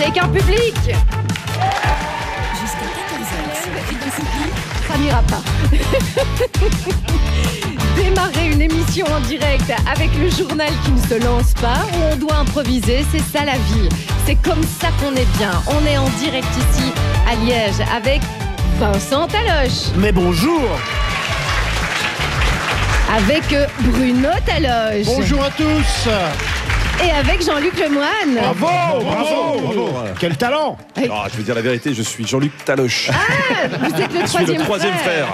avec un public. Jusqu'à 14h, Ça n'ira pas. Démarrer une émission en direct avec le journal qui ne se lance pas, où on doit improviser, c'est ça la vie. C'est comme ça qu'on est bien. On est en direct ici à Liège avec Vincent Taloche. Mais bonjour. Avec Bruno Taloche. Bonjour à tous. Et avec Jean-Luc Lemoine. Bravo. Quel talent. Ah, je vais dire la vérité, je suis Jean-Luc Taloche. Ah, vous êtes Je suis le troisième frère.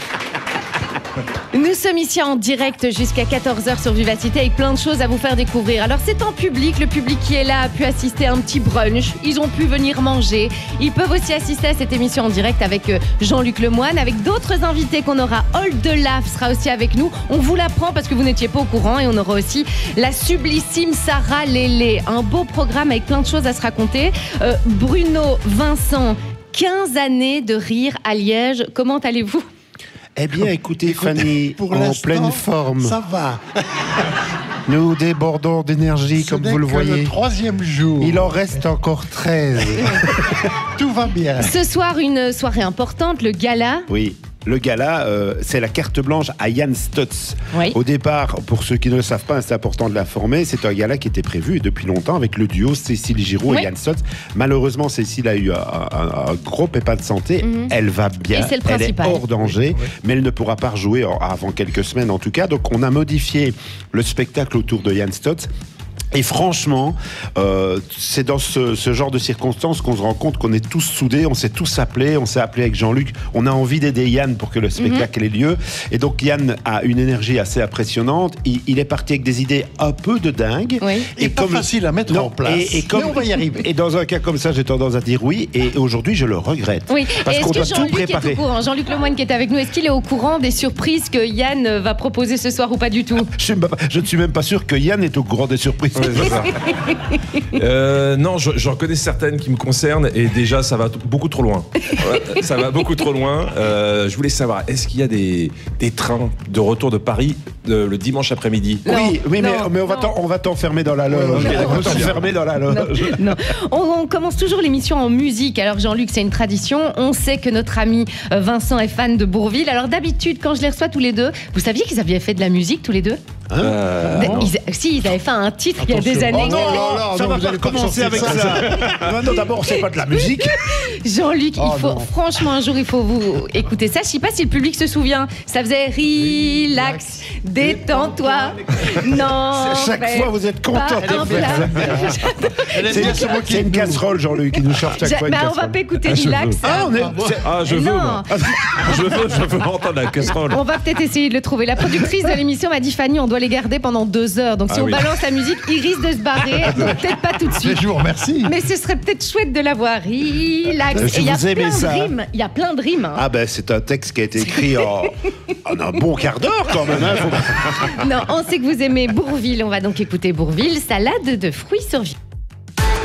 Nous sommes ici en direct jusqu'à 14h sur Vivacité avec plein de choses à vous faire découvrir. Alors c'est en public, le public qui est là a pu assister à un petit brunch, ils ont pu venir manger. Ils peuvent aussi assister à cette émission en direct avec Jean-Luc Lemoine, avec d'autres invités qu'on aura. Hold de Laf sera aussi avec nous. On vous l'apprend parce que vous n'étiez pas au courant. Et on aura aussi la sublissime Sarah Lélé. Un beau programme avec plein de choses à se raconter. Bruno, Vincent, 15 années de rire à Liège. Comment allez-vous ? Eh bien, écoutez, Fanny, pour en l'instant, pleine forme. Ça va. Nous débordons d'énergie, comme vous le voyez. Le troisième jour. Il en reste encore 13. Tout va bien. Ce soir, une soirée importante, le gala. Oui. Le gala, c'est la carte blanche à Jan Stutz. Oui. Au départ, pour ceux qui ne le savent pas, c'est important de l'informer, c'est un gala qui était prévu depuis longtemps avec le duo Cécile Giraud et Jan Stutz. Malheureusement, Cécile a eu un gros pépin de santé. Elle va bien, Et c'est le elle est principal. hors danger, mais elle ne pourra pas rejouer avant quelques semaines en tout cas. Donc on a modifié le spectacle autour de Jan Stutz. Et franchement, c'est dans ce genre de circonstances qu'on se rend compte qu'on est tous soudés, on s'est tous appelés, on s'est appelé avec Jean-Luc, on a envie d'aider Yann pour que le spectacle ait lieu. Et donc Yann a une énergie assez impressionnante, il est parti avec des idées un peu de dingue. Oui. Et pas facile à mettre en place, mais on va y arriver. Et dans un cas comme ça, j'ai tendance à dire oui, et aujourd'hui je le regrette. Oui, Parce et est-ce qu'on que doit tout Jean-Luc est préparer. au courant ? Jean-Luc Lemoine qui est avec nous, est-ce qu'il est au courant des surprises que Yann va proposer ce soir ou pas du tout ? Je ne suis même pas sûr que Yann est au courant des surprises. Ouais, c'est ça. Non, j'en connais certaines qui me concernent et déjà ça va beaucoup trop loin. Ouais, ça va beaucoup trop loin. Je voulais savoir, est-ce qu'il y a des trains de retour de Paris le dimanche après-midi ? Oui, mais non, on va t'enfermer dans la loge. Non. On va t'enfermer dans la loge. Non. On commence toujours l'émission en musique. Alors Jean-Luc, c'est une tradition. On sait que notre ami Vincent est fan de Bourvil. Alors d'habitude, quand je les reçois tous les deux, vous saviez qu'ils avaient fait de la musique tous les deux ? Ils avaient fait un titre il y a des années. Ça va pas commencer avec ça. Non, d'abord, c'est pas de la musique. Jean-Luc, franchement, un jour, il faut vous écouter ça. Je sais pas si le public se souvient. Ça faisait relax, détends-toi. Non. Chaque fois, vous êtes content. de C'est une casserole, Jean-Luc, qui nous sort chaque fois une on va casserole. pas écouter relax. Je veux, Non. moi. Je veux entendre la casserole. On va peut-être essayer de le trouver. La productrice de l'émission m'a dit, Fanny, on doit les garder pendant 2 heures. Donc si on balance la musique, ils risquent de se barrer. Donc peut-être pas tout de suite. Je vous remercie. Mais ce serait peut-être chouette de l'avoir. Relax. Si vous aimez ça. Il y a plein de rimes. Ah ben, c'est un texte qui a été écrit en un bon quart d'heure quand même. Non, on sait que vous aimez Bourvil. On va donc écouter Bourvil, salade de fruits sur vie.